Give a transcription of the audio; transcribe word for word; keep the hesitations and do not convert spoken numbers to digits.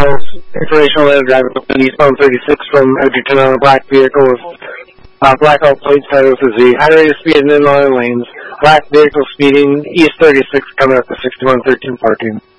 miles. Informational letter driving eastbound thirty-six from Edgerton on a black vehicle with uh, blackout plates, title to Z. High rate of speed in inline lanes. Black vehicle speeding east thirty-six coming up to sixty-one thirteen parking.